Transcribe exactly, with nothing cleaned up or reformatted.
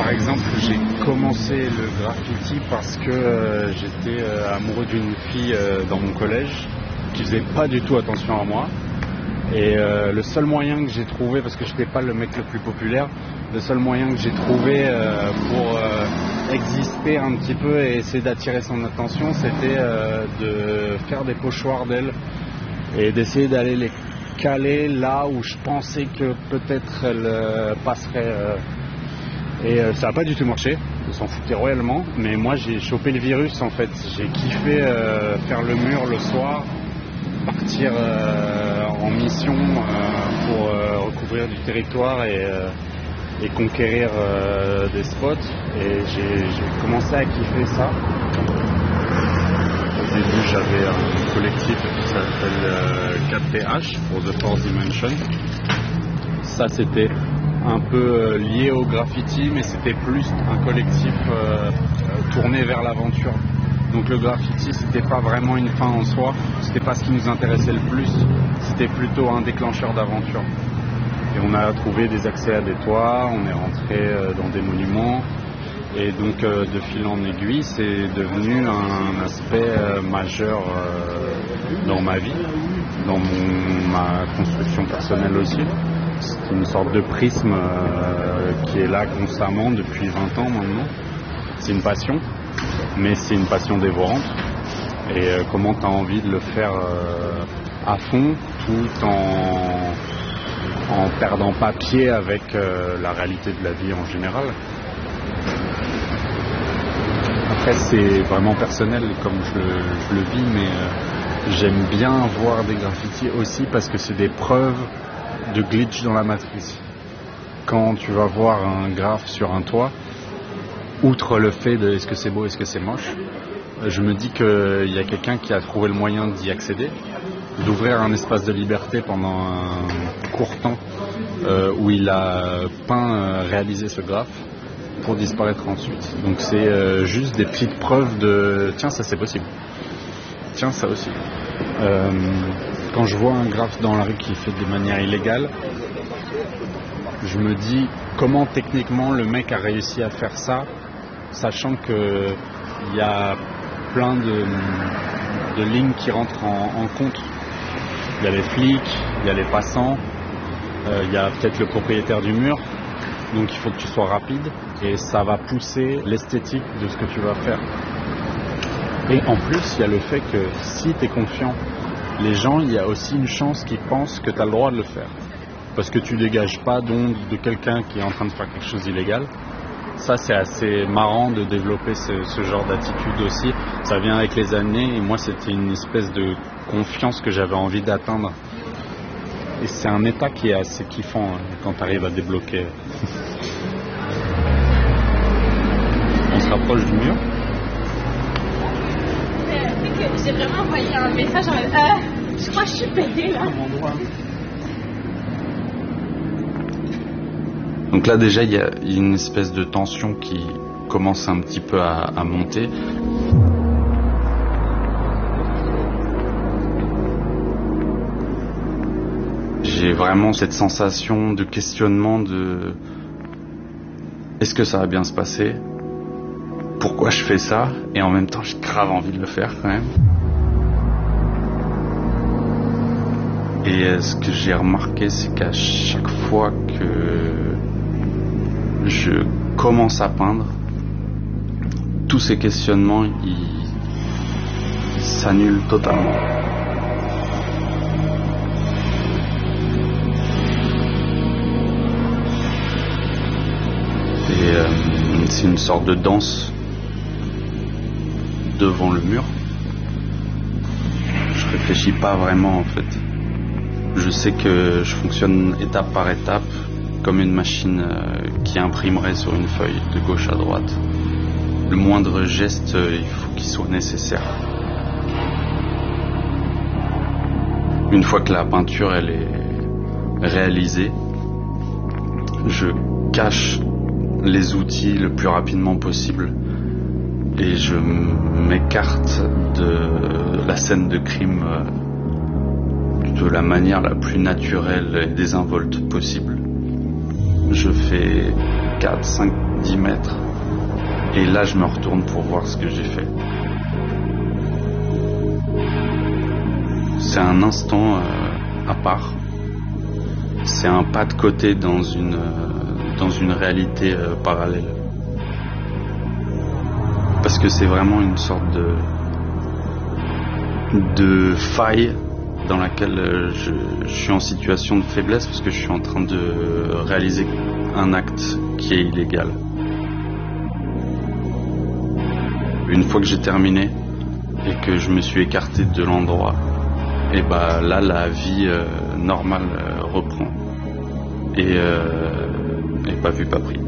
par exemple, j'ai commencé le graffiti parce que euh, j'étais euh, amoureux d'une fille euh, dans mon collège qui faisait pas du tout attention à moi. Et euh, le seul moyen que j'ai trouvé, parce que je n'étais pas le mec le plus populaire, le seul moyen que j'ai trouvé euh, pour euh, exister un petit peu et essayer d'attirer son attention, c'était euh, de faire des pochoirs d'elle et d'essayer d'aller les caler là où je pensais que peut-être elle euh, passerait. Euh, et euh, ça n'a pas du tout marché, ils s'en foutaient royalement, mais moi j'ai chopé le virus en fait. J'ai kiffé euh, faire le mur le soir, partir euh, en mission euh, pour euh, recouvrir du territoire et, euh, et conquérir euh, des spots. Et j'ai, j'ai commencé à kiffer ça. Au début, j'avais un collectif qui s'appelle euh, quatre P H pour The Fourth Dimension. Ça, c'était un peu lié au graffiti, mais c'était plus un collectif euh, tourné vers l'aventure. Donc le graffiti, c'était pas vraiment une fin en soi, c'était pas ce qui nous intéressait le plus, c'était plutôt un déclencheur d'aventure. Et on a trouvé des accès à des toits, on est rentré dans des monuments, et donc de fil en aiguille, c'est devenu un aspect majeur dans ma vie, dans mon, ma construction personnelle aussi. C'est une sorte de prisme qui est là constamment depuis vingt ans maintenant. C'est une passion. Mais c'est une passion dévorante. Et euh, comment tu as envie de le faire euh, à fond, tout en, en perdant pas pied avec euh, la réalité de la vie en général. Après, c'est vraiment personnel comme je, je le vis, mais euh, j'aime bien voir des graffitis aussi parce que c'est des preuves de glitch dans la matrice. Quand tu vas voir un graphe sur un toit, outre le fait de est-ce que c'est beau, est-ce que c'est moche, je me dis qu'il y a quelqu'un qui a trouvé le moyen d'y accéder, d'ouvrir un espace de liberté pendant un court temps euh, où il a peint, euh, réalisé ce graphe pour disparaître ensuite. Donc c'est euh, juste des petites preuves de tiens, ça c'est possible. Tiens, ça aussi. Euh, quand je vois un graphe dans la rue qui est fait de manière illégale, je me dis comment techniquement le mec a réussi à faire ça, sachant qu'il y a plein de, de lignes qui rentrent en, en compte. Il y a les flics, il y a les passants, euh, il y a peut-être le propriétaire du mur, donc il faut que tu sois rapide et ça va pousser l'esthétique de ce que tu vas faire. Et en plus, il y a le fait que si tu es confiant, les gens, il y a aussi une chance qu'ils pensent que tu as le droit de le faire. Parce que tu dégages pas d'onde de quelqu'un qui est en train de faire quelque chose d'illégal. Ça, c'est assez marrant de développer ce, ce genre d'attitude aussi. Ça vient avec les années et moi, c'était une espèce de confiance que j'avais envie d'atteindre. Et c'est un état qui est assez kiffant hein, quand tu arrives à débloquer. On se rapproche du mur. J'ai vraiment envoyé un message en mode euh, je crois que je suis pété là. Donc là déjà il y a une espèce de tension qui commence un petit peu à, à monter. J'ai vraiment cette sensation de questionnement de est-ce que ça va bien se passer ? Pourquoi je fais ça ? Et en même temps j'ai grave envie de le faire quand même. Et ce que j'ai remarqué, c'est qu'à chaque fois que je commence à peindre, tous ces questionnements, ils, ils s'annulent totalement. Et euh, c'est une sorte de danse devant le mur. Je réfléchis pas vraiment en fait. Je sais que je fonctionne étape par étape, comme une machine qui imprimerait sur une feuille de gauche à droite. Le moindre geste, il faut qu'il soit nécessaire. Une fois que la peinture elle est réalisée, je cache les outils le plus rapidement possible et je m'écarte de la scène de crime de la manière la plus naturelle et désinvolte possible. Je fais quatre, cinq, dix mètres. Et là, je me retourne pour voir ce que j'ai fait. C'est un instant euh, à part. C'est un pas de côté dans une, euh, dans une réalité euh, parallèle. Parce que c'est vraiment une sorte de, de faille dans laquelle je, je suis en situation de faiblesse parce que je suis en train de réaliser un acte qui est illégal. Une fois que j'ai terminé et que je me suis écarté de l'endroit, et bah là la vie euh, normale euh, reprend. Et, euh, et pas vu pas pris.